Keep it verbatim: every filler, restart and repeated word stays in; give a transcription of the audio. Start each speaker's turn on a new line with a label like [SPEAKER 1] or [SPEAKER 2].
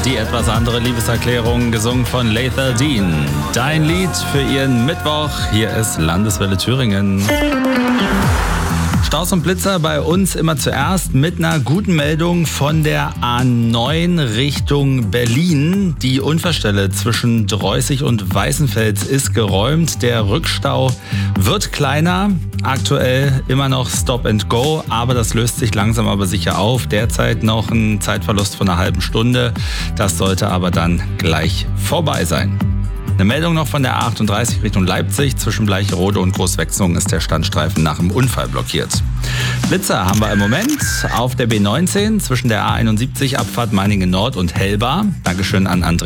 [SPEAKER 1] Die etwas andere Liebeserklärung, gesungen von Lather Dean. Dein Lied für Ihren Mittwoch. Hier ist Landeswelle Thüringen. Staus und Blitzer bei uns immer zuerst mit einer guten Meldung von der A neun Richtung Berlin. Die Unfallstelle zwischen Dreußig und Weißenfels ist geräumt. Der Rückstau wird kleiner. Aktuell immer noch Stop and Go, aber das löst sich langsam aber sicher auf. Derzeit noch ein Zeitverlust von einer halben Stunde. Das sollte aber dann gleich vorbei sein. Eine Meldung noch von der A achtunddreißig Richtung Leipzig. Zwischen Bleicherode und Großwechsung ist der Standstreifen nach dem Unfall blockiert. Blitzer haben wir im Moment auf der B neunzehn zwischen der A einundsiebzig Abfahrt Meiningen Nord und Hellbar. Dankeschön an Andrea.